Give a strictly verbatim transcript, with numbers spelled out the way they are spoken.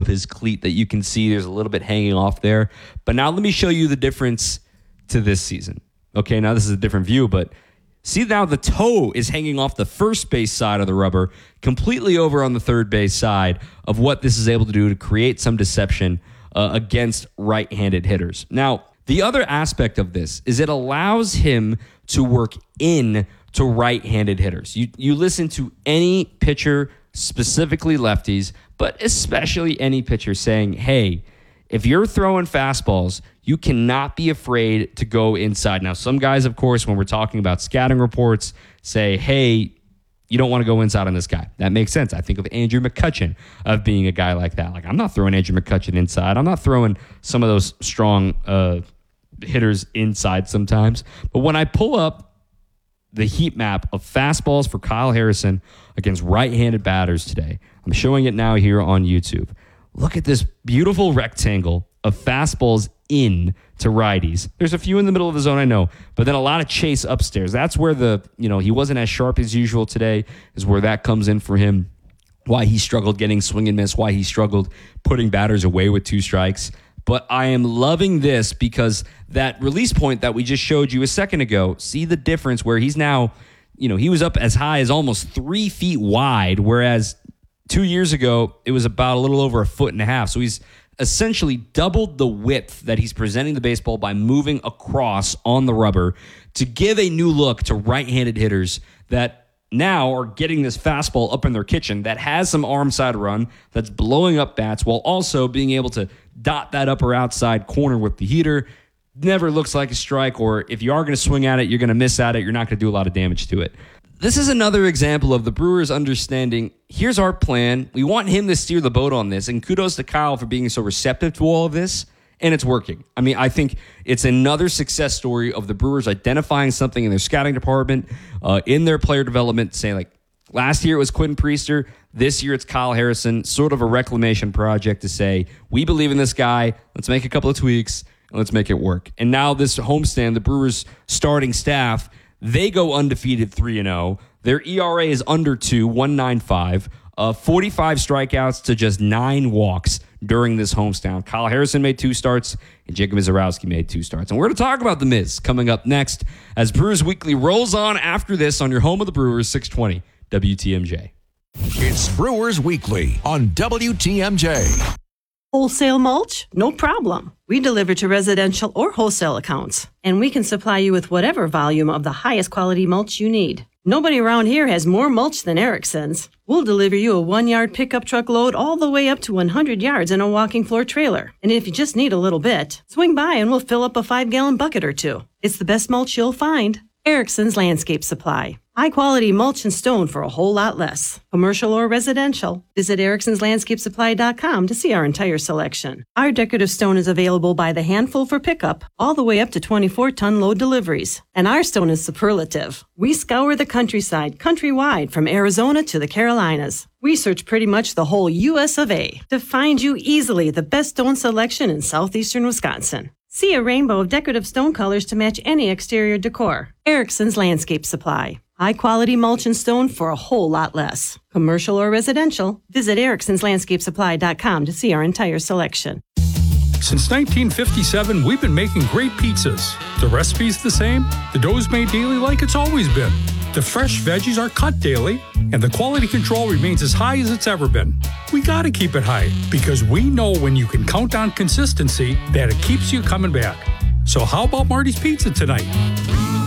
his cleat that you can see there's a little bit hanging off there. But now let me show you the difference to this season. Okay, now this is a different view, but see now the toe is hanging off the first base side of the rubber, completely over on the third base side of what this is able to do to create some deception uh, against right-handed hitters. Now, the other aspect of this is it allows him to work in to right-handed hitters. You you listen to any pitcher, specifically lefties, but especially any pitcher saying, hey, if you're throwing fastballs, you cannot be afraid to go inside. Now, some guys, of course, when we're talking about scouting reports, say, hey, you don't want to go inside on this guy. That makes sense. I think of Andrew McCutchen of being a guy like that. Like, I'm not throwing Andrew McCutchen inside. I'm not throwing some of those strong uh, hitters inside sometimes. But when I pull up the heat map of fastballs for Kyle Harrison against right-handed batters today, I'm showing it now here on YouTube. Look at this beautiful rectangle of fastballs in to righties. There's a few in the middle of the zone, I know, but then a lot of chase upstairs. That's where the, you know, he wasn't as sharp as usual today, is where that comes in for him. Why he struggled getting swing and miss, why he struggled putting batters away with two strikes. But I am loving this because that release point that we just showed you a second ago, see the difference where he's now, you know, he was up as high as almost three feet wide, whereas two years ago, it was about a little over a foot and a half. So he's essentially doubled the width that he's presenting the baseball by moving across on the rubber to give a new look to right-handed hitters that now are getting this fastball up in their kitchen that has some arm side run, that's blowing up bats while also being able to dot that upper outside corner with the heater. Never looks like a strike, or if you are going to swing at it, you're going to miss at it. You're not going to do a lot of damage to it. This is another example of the Brewers understanding, here's our plan. We want him to steer the boat on this, and kudos to Kyle for being so receptive to all of this, and it's working. I mean, I think it's another success story of the Brewers identifying something in their scouting department, uh, in their player development, saying like, last year it was Quentin Priester, this year it's Kyle Harrison, sort of a reclamation project to say, we believe in this guy, let's make a couple of tweaks, and let's make it work. And now this homestand, the Brewers starting staff, they go undefeated three and oh. Their E R A is under two, one point nine five. Uh, forty-five strikeouts to just nine walks during this homestand. Kyle Harrison made two starts, and Jacob Misiorowski made two starts. And we're going to talk about the Miz coming up next as Brewers Weekly rolls on after this on your home of the Brewers, six twenty W T M J. It's Brewers Weekly on W T M J. Wholesale mulch? No problem. We deliver to residential or wholesale accounts, and we can supply you with whatever volume of the highest quality mulch you need. Nobody around here has more mulch than Erickson's. We'll deliver you a one-yard pickup truck load all the way up to one hundred yards in a walking floor trailer. And if you just need a little bit, swing by and we'll fill up a five-gallon bucket or two. It's the best mulch you'll find. Erickson's Landscape Supply. High-quality mulch and stone for a whole lot less. Commercial or residential. Visit Ericksons Landscape Supply dot com to see our entire selection. Our decorative stone is available by the handful for pickup, all the way up to twenty-four ton load deliveries. And our stone is superlative. We scour the countryside, countrywide, from Arizona to the Carolinas. We search pretty much the whole U S of A to find you easily the best stone selection in southeastern Wisconsin. See a rainbow of decorative stone colors to match any exterior decor. Erickson's Landscape Supply. High-quality mulch and stone for a whole lot less. Commercial or residential, visit Ericksons Landscape Supply dot com to see our entire selection. Since nineteen fifty-seven, we've been making great pizzas. The recipe's the same, the dough's made daily like it's always been. The fresh veggies are cut daily, and the quality control remains as high as it's ever been. We gotta keep it high, because we know when you can count on consistency, that it keeps you coming back. So how about Marty's Pizza tonight?